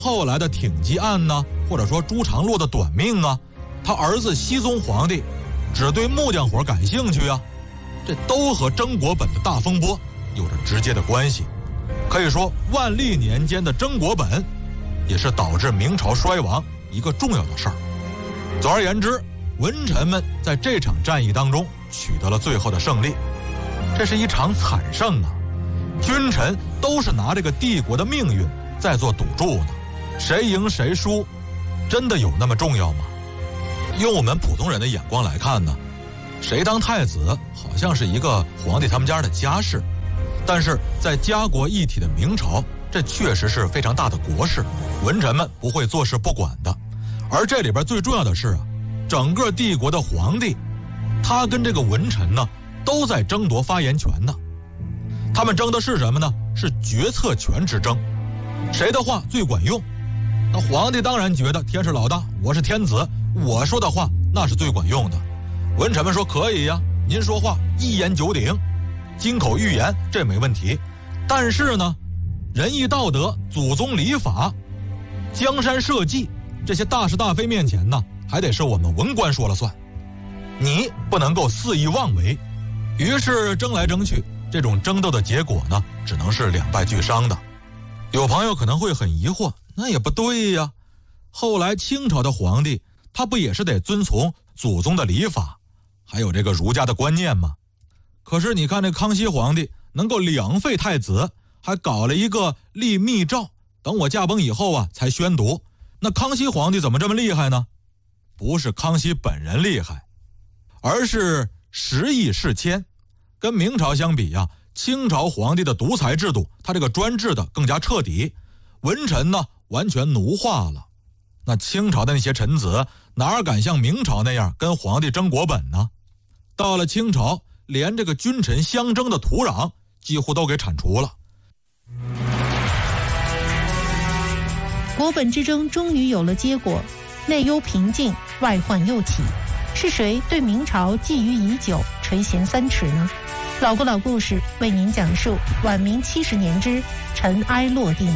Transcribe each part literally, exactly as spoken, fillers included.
后来的挺击案呢，或者说朱常洛的短命啊，他儿子熹宗皇帝只对木匠活感兴趣啊，这都和曾国本的大风波有着直接的关系。可以说万历年间的曾国本也是导致明朝衰亡一个重要的事儿。总而言之，文臣们在这场战役当中取得了最后的胜利，这是一场惨胜啊！君臣都是拿这个帝国的命运在做赌注呢，谁赢谁输，真的有那么重要吗？用我们普通人的眼光来看呢，谁当太子好像是一个皇帝他们家的家事，但是在家国一体的明朝，这确实是非常大的国事，文臣们不会坐视不管的。而这里边最重要的是啊，整个帝国的皇帝，他跟这个文臣呢都在争夺发言权呢。他们争的是什么呢？是决策权之争，谁的话最管用？那皇帝当然觉得天是老大，我是天子，我说的话那是最管用的。文臣们说可以呀，您说话一言九鼎，金口玉言，这没问题。但是呢，仁义道德、祖宗礼法、江山社稷这些大是大非面前呢，还得是我们文官说了算，你不能够肆意妄为。于是争来争去，这种争斗的结果呢，只能是两败俱伤的。有朋友可能会很疑惑，那也不对呀，后来清朝的皇帝他不也是得遵从祖宗的礼法，还有这个儒家的观念吗？可是你看这康熙皇帝能够两废太子，还搞了一个立密诏，等我驾崩以后啊才宣读。那康熙皇帝怎么这么厉害呢？不是康熙本人厉害，而是时易世迁。跟明朝相比啊，清朝皇帝的独裁制度，他这个专制的更加彻底，文臣呢完全奴化了。那清朝的那些臣子哪敢像明朝那样跟皇帝争国本呢？到了清朝，连这个君臣相争的土壤几乎都给铲除了。 国本之争终于有了结果，内忧平静，外患又起，是谁对明朝觊觎已久，垂涎三尺呢？老故老故事为您讲述晚明七十年之尘埃落定。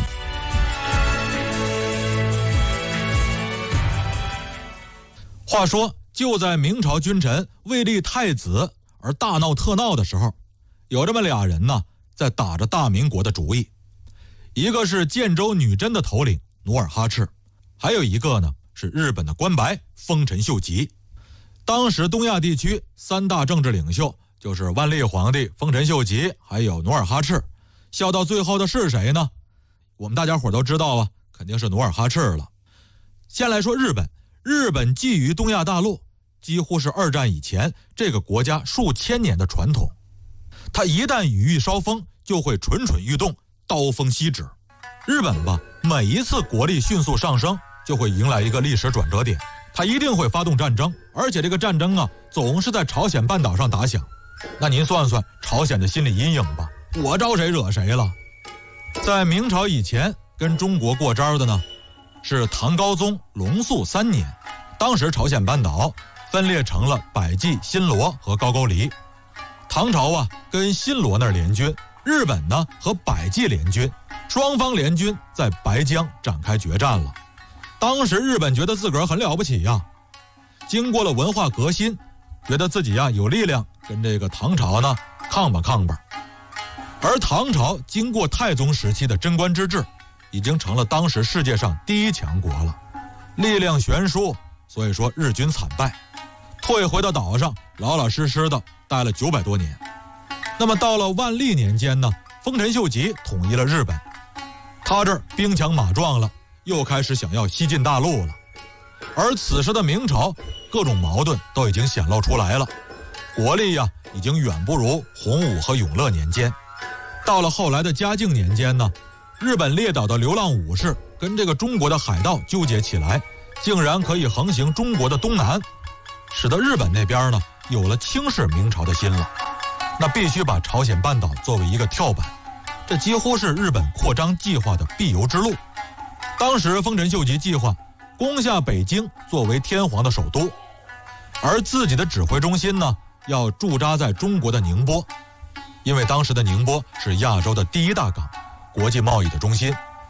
话说，就在明朝君臣为立太子而大闹特闹的时候，有这么俩人呢，在打着大明国的主意。一个是建州女真的头领努尔哈赤，还有一个呢是日本的官白丰臣秀吉。当时东亚地区三大政治领袖就是万历皇帝、丰臣秀吉还有努尔哈赤，笑到最后的是谁呢？我们大家伙都知道啊，肯定是努尔哈赤了。先来说日本，日本觊觎东亚大陆几乎是二战以前这个国家数千年的传统，它一旦羽翼稍丰，就会蠢蠢欲动，刀锋西指。日本吧，每一次国力迅速上升，就会迎来一个历史转折点，它一定会发动战争，而且这个战争啊，总是在朝鲜半岛上打响。那您算算朝鲜的心理阴影吧，我招谁惹谁了？在明朝以前跟中国过招的呢，是唐高宗隆肃三年，当时朝鲜半岛分裂成了百济、新罗和高句丽。唐朝啊跟新罗那儿联军，日本呢和百济联军，双方联军在白江展开决战了。当时日本觉得自个儿很了不起呀，经过了文化革新，觉得自己呀有力量跟这个唐朝呢抗吧抗吧。而唐朝经过太宗时期的贞观之治，已经成了当时世界上第一强国了，力量悬殊，所以说日军惨败，退回到岛上，老老实实的待了九百多年。那么到了万历年间呢，丰臣秀吉统一了日本，他这儿兵强马壮了，又开始想要西进大陆了。而此时的明朝各种矛盾都已经显露出来了，国力呀已经远不如洪武和永乐年间。到了后来的嘉靖年间呢，日本列岛的流浪武士跟这个中国的海盗纠结起来，竟然可以横行中国的东南，使得日本那边呢有了轻视明朝的心了。那必须把朝鲜半岛作为一个跳板，这几乎是日本扩张计划的必由之路。当时丰臣秀吉计划攻下北京作为天皇的首都，而自己的指挥中心呢要驻扎在中国的宁波，因为当时的宁波是亚洲的第一大港，国际贸易的中心。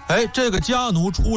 哎，这个家奴出